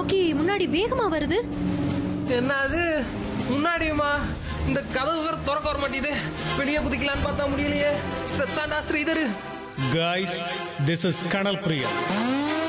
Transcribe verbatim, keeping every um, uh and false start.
நோக்கி முன்னாடி வேகமா வருது. என்ன அது முன்னாடியுமா? இந்த கதவு வேற திறக்க வர மாட்டேது. வெளியே குதிக்கலான்னு பார்த்தா முடியலையே. செத்தாண்டா Sridhar. Guys, this is Kanal Priya.